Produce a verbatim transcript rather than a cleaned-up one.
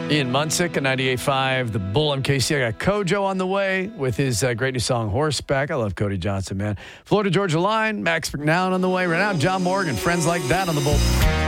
Ian Munsick at ninety-eight point five, The Bull. I'm Casey. I got Kojo on the way with his uh, great new song, Horseback. I love Cody Johnson, man. Florida Georgia Line, Max McNown on the way. Right now, John Morgan, Friends Like That on the Bull.